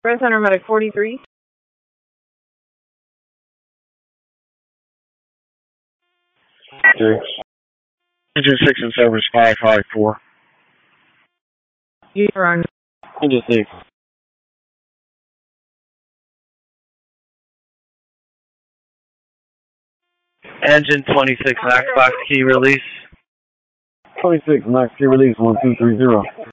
Red Center Medic 43. Engine 6 and service 554. You're on. Engine 6. Engine 26, max box key release. 26, max key release 1230.